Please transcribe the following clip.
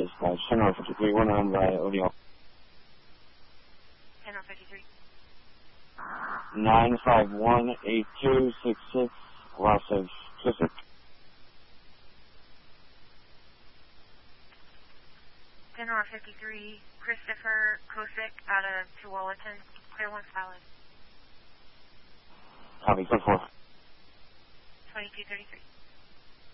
dispatch. 10-53, 1 by O'Neill. 10-53. 9518266, loss of Cusick. 10-53, Christopher Cusick out of Tualatin. Clear 1 solid. Copy, 10-4. 2233.